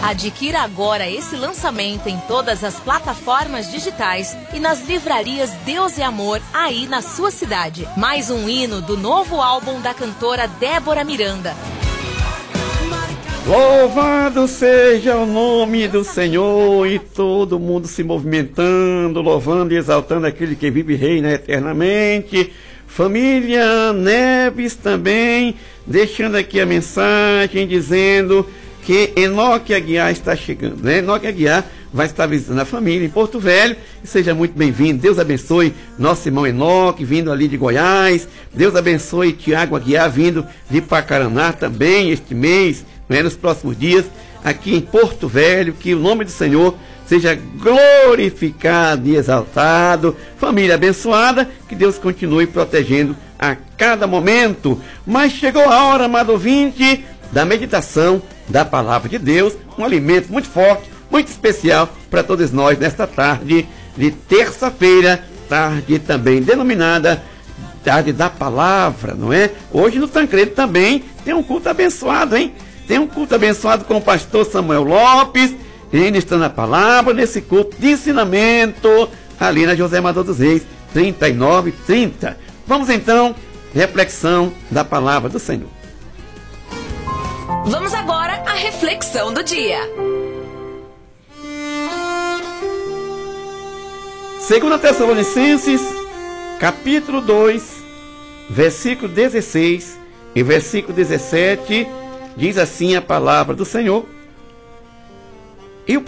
Adquira agora esse lançamento em todas as plataformas digitais e nas livrarias Deus e Amor aí na sua cidade. Mais um hino do novo álbum da cantora Débora Miranda. Louvado seja o nome do Senhor, e todo mundo se movimentando, louvando e exaltando aquele que vive e reina eternamente. Família Neves também, deixando aqui a mensagem dizendo que Enoque Aguiar está chegando, né? Enoque Aguiar vai estar visitando a família em Porto Velho. Seja muito bem-vindo. Deus abençoe nosso irmão Enoque, vindo ali de Goiás. Deus abençoe Tiago Aguiar, vindo de Pacaraná também este mês, né? Nos próximos dias, aqui em Porto Velho. Que o nome do Senhor seja glorificado e exaltado. Família abençoada, que Deus continue protegendo a cada momento. Mas chegou a hora, amado ouvinte, da meditação da palavra de Deus, um alimento muito forte, muito especial para todos nós nesta tarde de terça-feira, tarde também denominada tarde da palavra, não é? Hoje no Tancredo também tem um culto abençoado, hein? Tem um culto abençoado com o pastor Samuel Lopes, ministrando a palavra nesse culto de ensinamento ali na José Amador dos Reis, 39:30. Vamos então, reflexão da palavra do Senhor. Vamos agora à reflexão do dia. 2 Tessalonicenses, capítulo 2, versículo 16 e versículo 17, diz assim a palavra do Senhor. E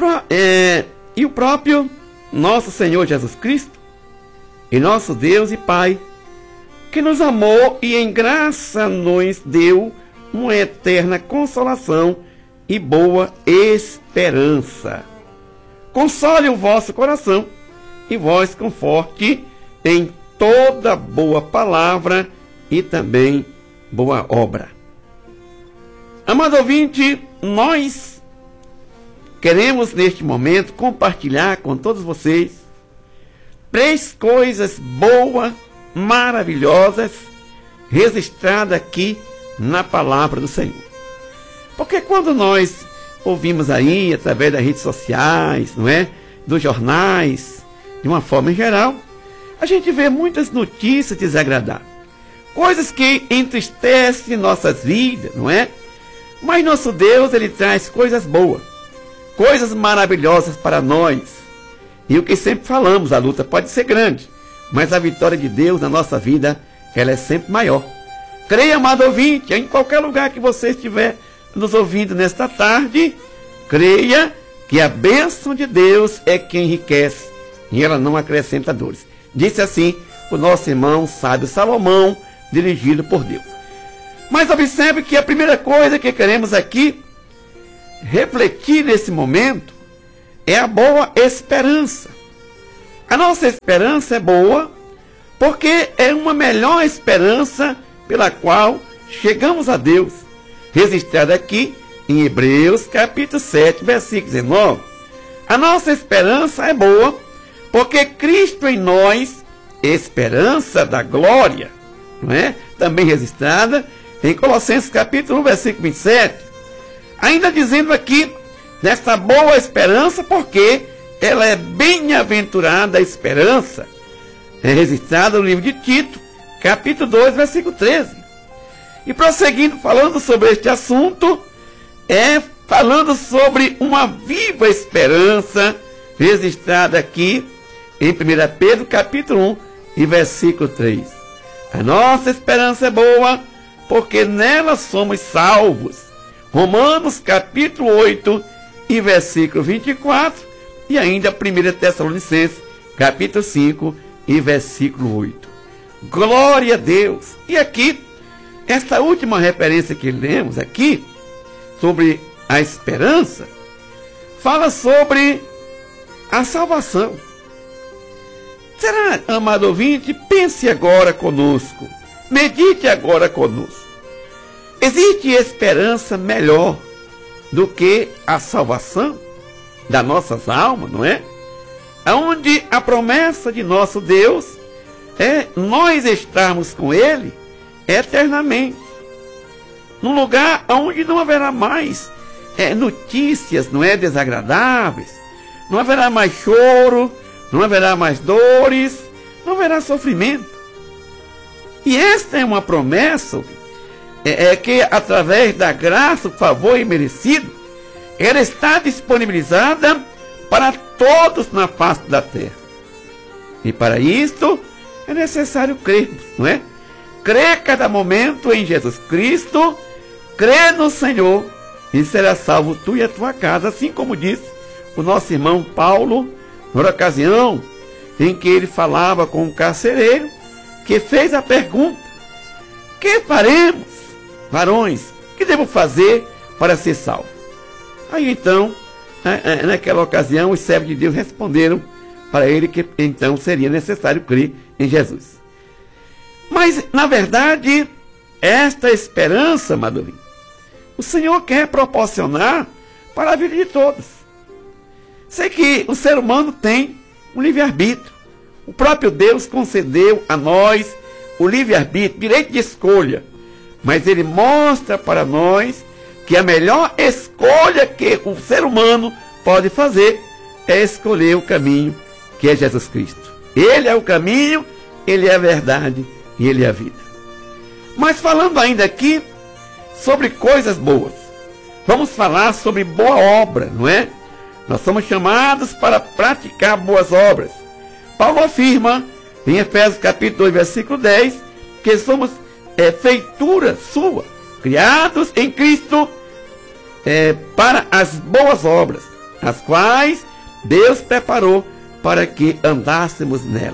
o próprio nosso Senhor Jesus Cristo, e nosso Deus e Pai, que nos amou e em graça nos deu uma eterna consolação e boa esperança. Console o vosso coração e vós conforte em toda boa palavra e também boa obra. Amado ouvinte, nós queremos neste momento compartilhar com todos vocês 3 coisas boas, maravilhosas, registradas aqui na palavra do Senhor. Porque quando nós ouvimos aí, através das redes sociais, não é? Dos jornais, de uma forma em geral, a gente vê muitas notícias desagradáveis. Coisas que entristecem nossas vidas, não é? Mas nosso Deus, Ele traz coisas boas, coisas maravilhosas para nós. E o que sempre falamos, a luta pode ser grande, mas a vitória de Deus na nossa vida, ela é sempre maior. Creia, amado ouvinte, em qualquer lugar que você estiver nos ouvindo nesta tarde, creia que a bênção de Deus é quem enriquece e ela não acrescenta dores. Disse assim o nosso irmão sábio Salomão, dirigido por Deus. Mas observe que a primeira coisa que queremos aqui refletir nesse momento é a boa esperança. A nossa esperança é boa porque é uma melhor esperança pela qual chegamos a Deus, registrada aqui em Hebreus capítulo 7, versículo 19. A nossa esperança é boa porque Cristo em nós, esperança da glória, não é? Também registrada em Colossenses capítulo 1, versículo 27. Ainda dizendo aqui, nesta boa esperança, porque ela é bem-aventurada a esperança, é registrada no livro de Tito, capítulo 2, versículo 13. E prosseguindo, falando sobre este assunto, falando sobre uma viva esperança, registrada aqui em 1 Pedro, capítulo 1, e versículo 3. A nossa esperança é boa, porque nela somos salvos. Romanos, capítulo 8, e versículo 24, e ainda 1 Tessalonicenses, capítulo 5, e versículo 8. Glória a Deus! E aqui, esta última referência que lemos aqui, sobre a esperança, fala sobre a salvação. Será, amado ouvinte, pense agora conosco, medite agora conosco. Existe esperança melhor do que a salvação das nossas almas, não é? Onde a promessa de nosso Deus é nós estarmos com Ele eternamente, num lugar onde não haverá mais notícias, não é, desagradáveis. Não haverá mais choro, não haverá mais dores, não haverá sofrimento. E esta é uma promessa que através da graça, o favor imerecido, ela está disponibilizada para todos na face da terra. E para isto é necessário crermos, não é? Crer cada momento em Jesus Cristo, crer no Senhor e será salvo tu e a tua casa, assim como disse o nosso irmão Paulo, na ocasião em que ele falava com um carcereiro, que fez a pergunta: que faremos, varões? Que devo fazer para ser salvo? Aí então, naquela ocasião, os servos de Deus responderam para ele que então seria necessário crer em Jesus. Mas, na verdade, esta esperança, Madorim, o Senhor quer proporcionar para a vida de todos. Sei que o ser humano tem um livre-arbítrio. O próprio Deus concedeu a nós o livre-arbítrio, direito de escolha. Mas Ele mostra para nós que a melhor escolha que o ser humano pode fazer é escolher o caminho que é Jesus Cristo. Ele é o caminho, Ele é a verdade e Ele é a vida. Mas falando ainda aqui sobre coisas boas, vamos falar sobre boa obra, não é? Nós somos chamados para praticar boas obras. Paulo afirma em Efésios capítulo 2, versículo 10, que somos feitura sua, criados em Cristo para as boas obras, as quais Deus preparou para que andássemos nela.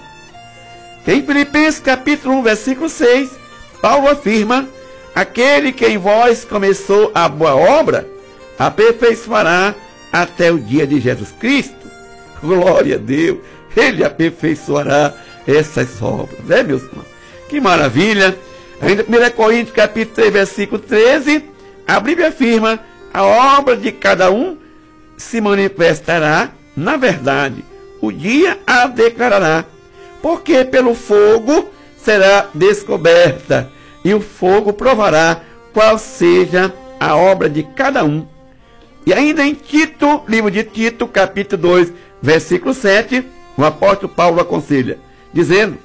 Em Filipenses capítulo 1, versículo 6, Paulo afirma: aquele que em vós começou a boa obra, aperfeiçoará até o dia de Jesus Cristo. Glória a Deus, Ele aperfeiçoará essas obras, né, meus irmãos? Que maravilha! Ainda 1 Coríntios capítulo 3, versículo 13, a Bíblia afirma: a obra de cada um se manifestará na verdade, o dia a declarará, porque pelo fogo será descoberta, e o fogo provará qual seja a obra de cada um. E ainda em Tito, livro de Tito, capítulo 2, versículo 7, o apóstolo Paulo aconselha, dizendo: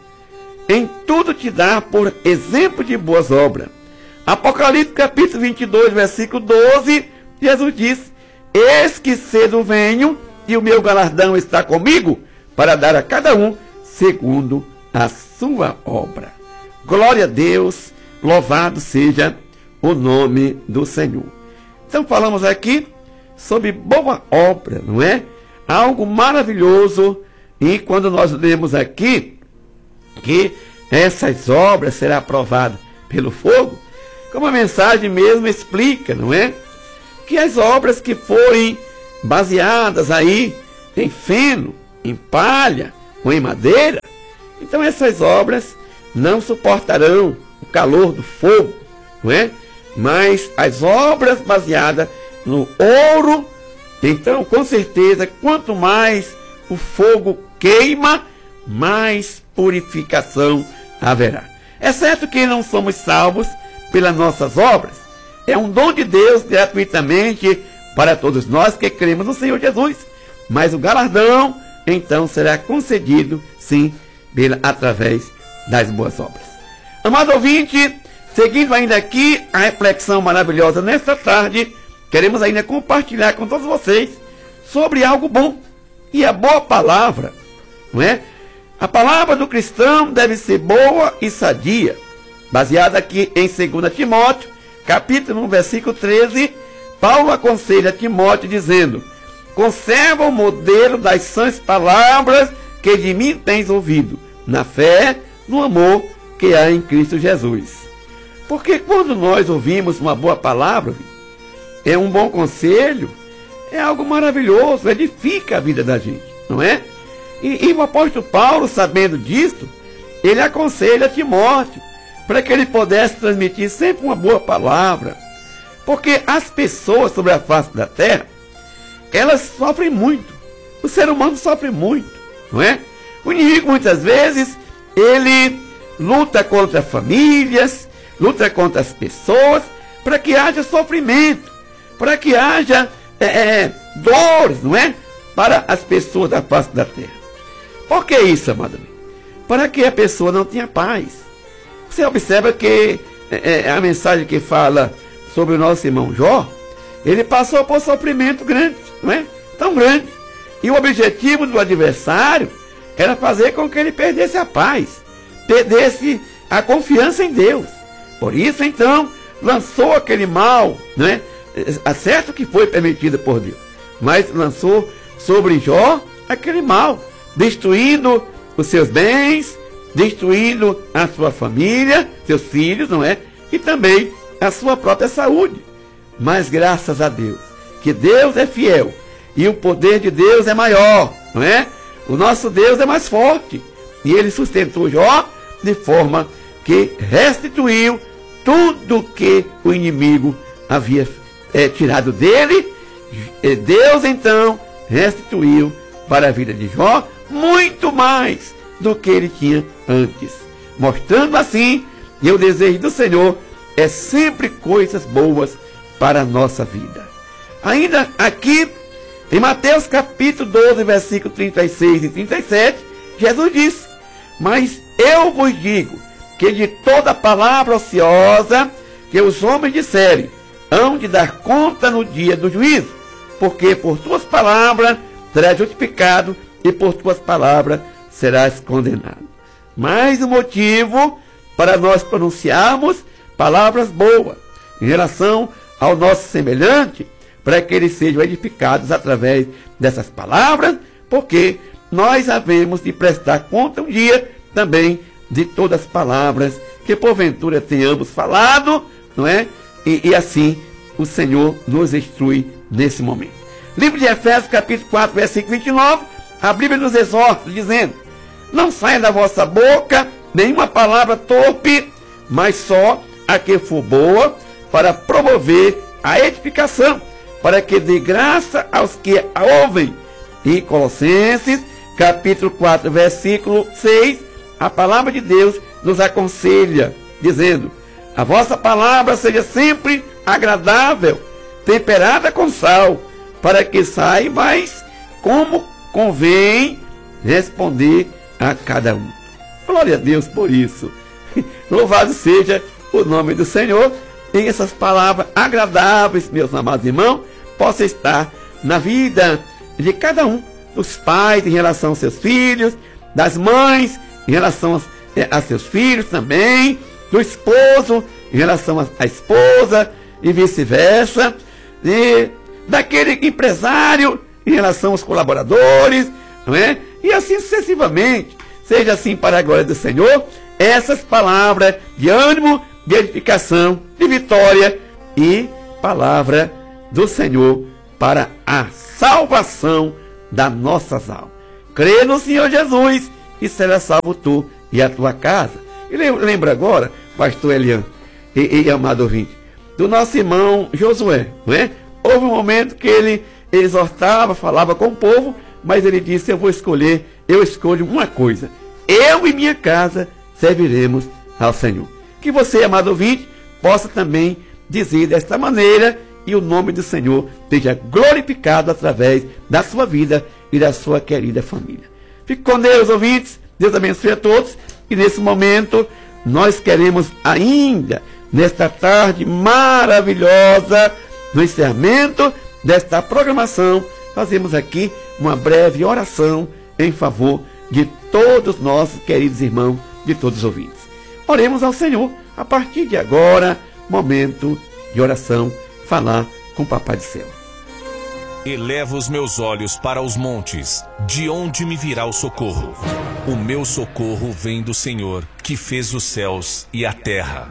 em tudo te dá por exemplo de boas obras. Apocalipse capítulo 22, versículo 12, Jesus diz: eis que cedo venho, e o meu galardão está comigo, para dar a cada um segundo a sua obra. Glória a Deus, louvado seja o nome do Senhor. Então falamos aqui sobre boa obra, não é? Algo maravilhoso. E quando nós lemos aqui que essas obras serão aprovadas pelo fogo, como a mensagem mesmo explica, não é? Que as obras que forem baseadas aí em feno, em palha ou em madeira, então essas obras não suportarão o calor do fogo, não é? Mas as obras baseadas no ouro, então com certeza, quanto mais o fogo queima, mais purificação haverá. É certo que não somos salvos pelas nossas obras, é um dom de Deus gratuitamente para todos nós que cremos no Senhor Jesus, mas o galardão então será concedido sim através das boas obras. Amado ouvinte, seguindo ainda aqui a reflexão maravilhosa nesta tarde, queremos ainda compartilhar com todos vocês sobre algo bom. E a boa palavra, não é? A palavra do cristão deve ser boa e sadia, baseada aqui em 2 Timóteo, capítulo 1, versículo 13, Paulo aconselha Timóteo dizendo: conserva o modelo das sãs palavras que de mim tens ouvido, na fé, no amor que há em Cristo Jesus. Porque quando nós ouvimos uma boa palavra, é um bom conselho, é algo maravilhoso, edifica a vida da gente, não é? E o apóstolo Paulo, sabendo disso, ele aconselha Timóteo para que ele pudesse transmitir sempre uma boa palavra. Porque as pessoas sobre a face da terra, elas sofrem muito. O ser humano sofre muito, não é? O inimigo muitas vezes, ele luta contra famílias, luta contra as pessoas, para que haja sofrimento, para que haja dores, não é? Para as pessoas da face da terra. Por que isso, amado? Para que a pessoa não tenha paz. Você observa que a mensagem que fala sobre o nosso irmão Jó, ele passou por sofrimento grande, não é? Tão grande. E o objetivo do adversário era fazer com que ele perdesse a paz, perdesse a confiança em Deus. Por isso, então, lançou aquele mal, não é? Certo que foi permitido por Deus, mas lançou sobre Jó aquele mal, destruindo os seus bens, destruindo a sua família, seus filhos, não é? E também a sua própria saúde. Mas graças a Deus, que Deus é fiel e o poder de Deus é maior, não é? O nosso Deus é mais forte e ele sustentou Jó de forma que restituiu tudo que o inimigo havia tirado dele. Deus então restituiu para a vida de Jó muito mais do que ele tinha antes, mostrando assim que o desejo do Senhor é sempre coisas boas para a nossa vida. Ainda aqui em Mateus capítulo 12, versículo 36 e 37, Jesus disse: mas eu vos digo que de toda palavra ociosa que os homens disserem, hão de dar conta no dia do juízo, porque por tuas palavras serás justificado e por tuas palavras serás condenado. Mais um motivo para nós pronunciarmos palavras boas em relação ao nosso semelhante, para que eles sejam edificados através dessas palavras, porque nós havemos de prestar conta um dia também de todas as palavras que porventura tenhamos falado, não é? E assim o Senhor nos instrui nesse momento. Livro de Efésios, capítulo 4, versículo 29, a Bíblia nos exorta, dizendo: não saia da vossa boca nenhuma palavra torpe, mas só a que for boa, para promover a edificação, para que dê graça aos que a ouvem. E Colossenses, capítulo 4, versículo 6, a palavra de Deus nos aconselha, dizendo: a vossa palavra seja sempre agradável, temperada com sal, para que saibais como convém responder a cada um. Glória a Deus por isso. Louvado seja o nome do Senhor. E essas palavras agradáveis, meus amados irmãos, possam estar na vida de cada um, dos pais em relação aos seus filhos, das mães em relação a seus filhos também, do esposo em relação à esposa e vice-versa, e daquele empresário em relação aos colaboradores, não é? E assim sucessivamente. Seja assim para a glória do Senhor, essas palavras de ânimo, de edificação, de vitória e palavra do Senhor para a salvação das nossas almas. Crê no Senhor Jesus e será salvo tu e a tua casa. E lembra agora, pastor Elian e amado ouvinte, do nosso irmão Josué, não é? Houve um momento que ele exortava, falava com o povo, mas ele disse: eu escolho uma coisa, eu e minha casa serviremos ao Senhor. Que você, amado ouvinte, possa também dizer desta maneira e o nome do Senhor seja glorificado através da sua vida e da sua querida família. Fique com Deus, ouvintes. Deus abençoe a todos. E nesse momento, nós queremos ainda, nesta tarde maravilhosa, no encerramento desta programação, fazemos aqui uma breve oração em favor de todos os nossos queridos irmãos, de todos os ouvintes. Oremos ao Senhor, a partir de agora, momento de oração, falar com o Papai do Céu. Elevo os meus olhos para os montes, de onde me virá o socorro? O meu socorro vem do Senhor, que fez os céus e a terra.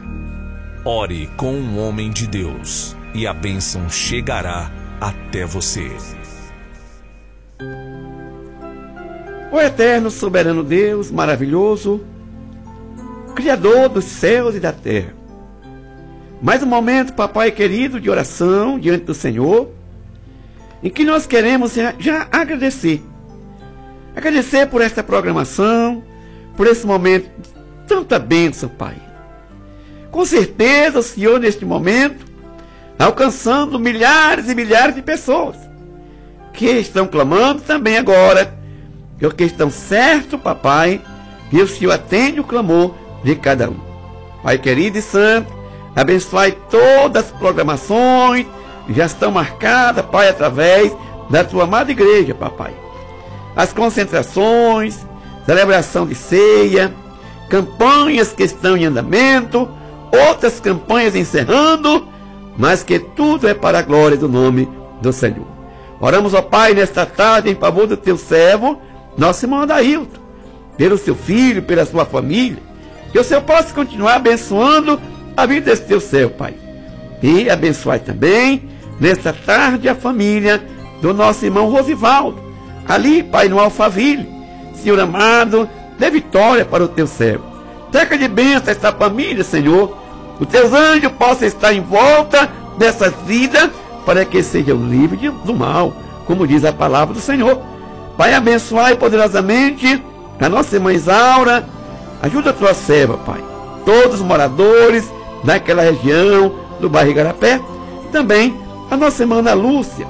Ore com um homem de Deus, e a bênção chegará até você. O eterno, soberano Deus, maravilhoso, Criador dos céus e da terra. Mais um momento, papai querido, de oração diante do Senhor, em que nós queremos já agradecer. Agradecer por esta programação, por esse momento de tanta bênção, Pai. Com certeza o Senhor, neste momento, alcançando milhares e milhares de pessoas que estão clamando também agora, porque estão certos, papai, que o Senhor atende o clamor de cada um. Pai querido e santo, abençoai todas as programações que já estão marcadas, Pai, através da tua amada igreja, papai. As concentrações, celebração de ceia, campanhas que estão em andamento, outras campanhas encerrando, mas que tudo é para a glória do nome do Senhor. Oramos, ó Pai, nesta tarde em favor do teu servo, nosso irmão Adailton, pelo seu filho, pela sua família, que o Senhor possa continuar abençoando a vida desse teu servo, Pai. E abençoai também, nesta tarde, a família do nosso irmão Rosivaldo, ali, Pai, no Alphaville. Senhor amado, dê vitória para o teu servo. Cerca de bênção esta família, Senhor. Os teus anjos possam estar em volta dessas vidas, para que sejam livres do mal, como diz a palavra do Senhor. Pai, abençoai poderosamente a nossa irmã Isaura. Ajuda a tua serva, Pai. Todos os moradores daquela região, do bairro Igarapé. Também a nossa irmã Ana Lúcia.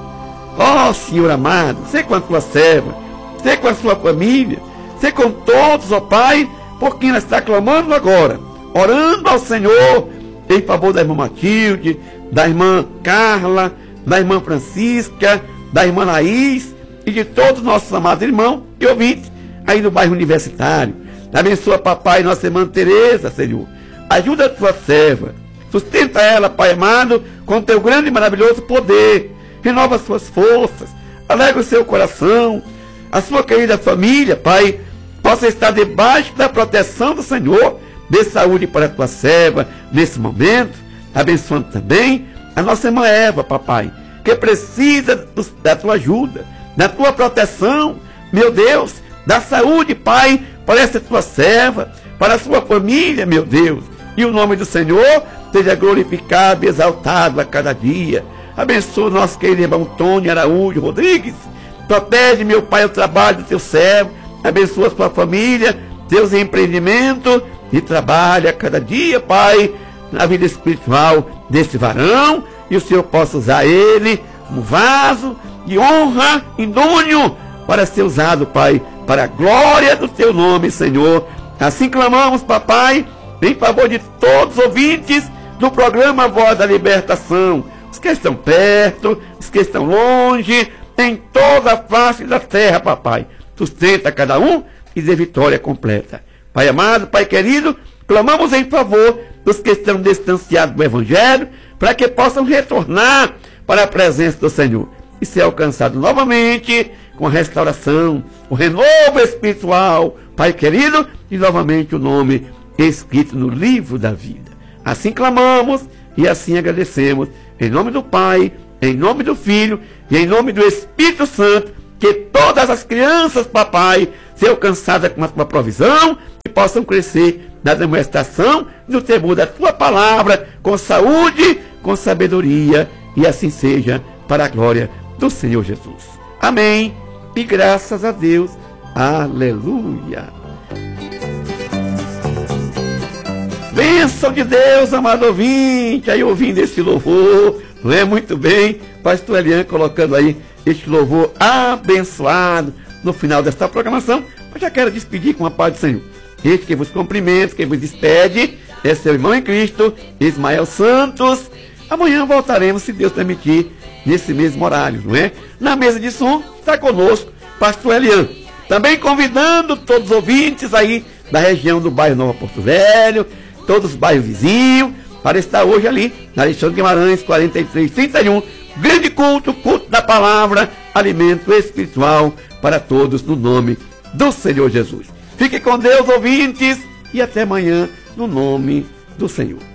Ó Senhor amado, sei com a tua serva, sei com a sua família, sei com todos, ó Pai, por quem ela está clamando agora, orando ao Senhor em favor da irmã Matilde, da irmã Carla, da irmã Francisca, da irmã Laís e de todos os nossos amados irmãos e ouvintes aí do bairro Universitário. Abençoa, papai, nossa irmã Tereza, Senhor. Ajuda a tua serva. Sustenta ela, Pai amado, com teu grande e maravilhoso poder. Renova as suas forças. Alegra o seu coração. A sua querida família, Pai, possa estar debaixo da proteção do Senhor. Dê saúde para a tua serva nesse momento. Abençoando também a nossa irmã Eva, papai, que precisa da tua ajuda, da tua proteção. Meu Deus, dá saúde, Pai, para essa tua serva, para a sua família, meu Deus. E o nome do Senhor seja glorificado e exaltado a cada dia. Abençoa o nosso querido irmão Tony Araújo Rodrigues. Protege, meu Pai, o trabalho do teu servo. Abençoa a sua família, teus empreendimentos e trabalha a cada dia, Pai, na vida espiritual desse varão. E o Senhor possa usar ele como vaso de honra, idôneo, para ser usado, Pai, para a glória do teu nome, Senhor. Assim clamamos, papai, em favor de todos os ouvintes do programa Voz da Libertação, os que estão perto, os que estão longe, em toda a face da terra, papai. Sustenta cada um e dê vitória completa. Pai amado, Pai querido, clamamos em favor dos que estão distanciados do Evangelho, para que possam retornar para a presença do Senhor e ser alcançados novamente com a restauração, o renovo espiritual, Pai querido, e novamente o nome escrito no livro da vida. Assim clamamos e assim agradecemos, em nome do Pai, em nome do Filho e em nome do Espírito Santo, que todas as crianças, papai, sejam alcançadas com a tua provisão e possam crescer na demonstração do temor da tua palavra, com saúde, com sabedoria, e assim seja, para a glória do Senhor Jesus. Amém. E graças a Deus. Aleluia. Bênção de Deus, amado ouvinte, aí ouvindo esse louvor, não é? Muito bem, pastor Eliane colocando aí este louvor abençoado no final desta programação. Eu já quero despedir com a paz do Senhor. Este que vos cumprimenta, que vos despede, é seu irmão em Cristo, Ismael Santos. Amanhã voltaremos, se Deus permitir, nesse mesmo horário, não é? Na mesa de som está conosco pastor Eliane. Também convidando todos os ouvintes aí da região do bairro Nova Porto Velho, todos os bairros vizinhos, para estar hoje ali na Alexandre Guimarães, 4331, grande culto, culto da palavra, alimento espiritual para todos, no nome do Senhor Jesus. Fique com Deus, ouvintes, e até amanhã, no nome do Senhor.